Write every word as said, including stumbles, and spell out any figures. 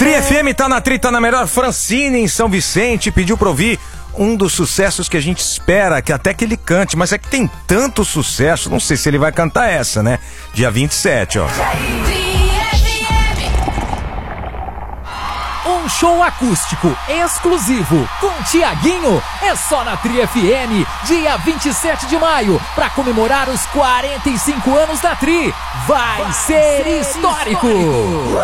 Tri F M tá na Tri, tá na melhor. Francine em São Vicente pediu pra ouvir um dos sucessos que a gente espera, que até que ele cante, mas é que tem tanto sucesso, não sei se ele vai cantar essa, né? Dia vinte e sete, ó. Um show acústico exclusivo com Tiaguinho é só na Tri F M, dia vinte e sete de maio, para comemorar os quarenta e cinco anos da Tri. Vai, Vai ser, ser histórico! histórico.